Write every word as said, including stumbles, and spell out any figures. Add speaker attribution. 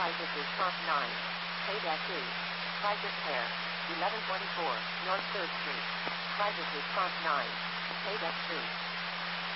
Speaker 1: Crisis Response nine. Payback two. Crisis Pair. eleven twenty-four North third Street. Crisis Response nine. Payback three.